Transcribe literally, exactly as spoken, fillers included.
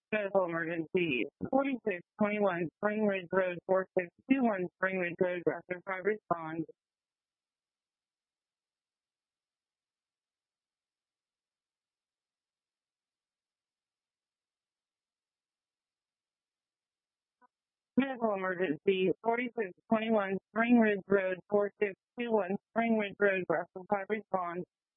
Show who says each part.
Speaker 1: Medical emergency. forty-six twenty-one Spring Ridge Road, four six two one Spring Ridge Road, Rapid five respond. Medical emergency. forty-six twenty-one Spring Ridge Road, four six two one Spring Ridge Road, Rapid five respond.